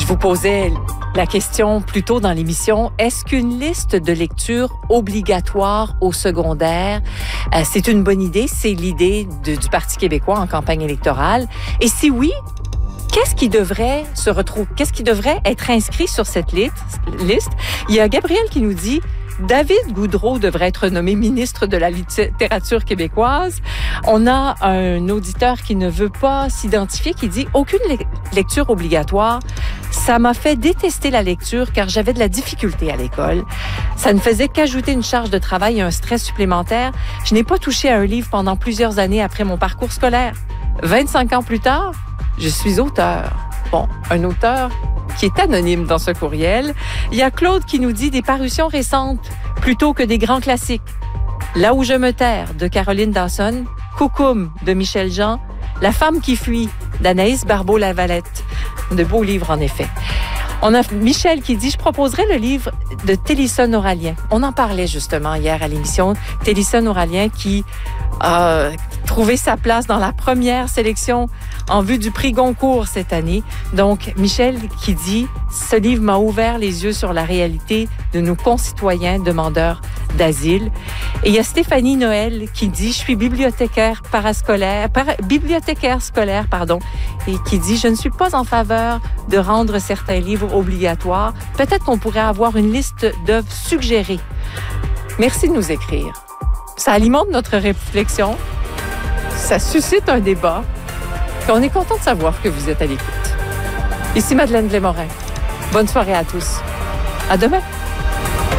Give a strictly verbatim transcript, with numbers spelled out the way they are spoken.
vous posais la question plus tôt dans l'émission, est-ce qu'une liste de lecture obligatoire au secondaire, euh, c'est une bonne idée? C'est l'idée de, du Parti québécois en campagne électorale. Et si oui, qu'est-ce qui devrait se retrouver, qu'est-ce qui devrait être inscrit sur cette liste? liste? Il y a Gabriel qui nous dit David Goudreau devrait être nommé ministre de la littérature québécoise. On a un auditeur qui ne veut pas s'identifier, qui dit « Aucune le- lecture obligatoire. Ça m'a fait détester la lecture car j'avais de la difficulté à l'école. Ça ne faisait qu'ajouter une charge de travail et un stress supplémentaire. Je n'ai pas touché à un livre pendant plusieurs années après mon parcours scolaire. vingt-cinq ans plus tard, je suis auteur. » Bon, un auteur qui est anonyme dans ce courriel. Il y a Claude qui nous dit des parutions récentes plutôt que des grands classiques. Là où je me terre de Caroline Dawson, Coucoum de Michel Jean, La femme qui fuit d'Anaïs Barbeau-Lavalette. De beaux livres, en effet. On a Michel qui dit « Je proposerai le livre de Télison Oralien. » On en parlait justement hier à l'émission. Télison Oralien qui a trouvé sa place dans la première sélection en vue du prix Goncourt cette année. Donc, Michel qui dit « Ce livre m'a ouvert les yeux sur la réalité de nos concitoyens demandeurs d'asile. » Et il y a Stéphanie Noël qui dit « Je suis bibliothécaire parascolaire, para, bibliothécaire scolaire, pardon, et qui dit « Je ne suis pas en faveur de rendre certains livres obligatoires. Peut-être qu'on pourrait avoir une liste d'œuvres suggérées. » Merci de nous écrire. Ça alimente notre réflexion. Ça suscite un débat. Et on est content de savoir que vous êtes à l'écoute. Ici Madeleine Blais-Morin. Bonne soirée à tous. À demain.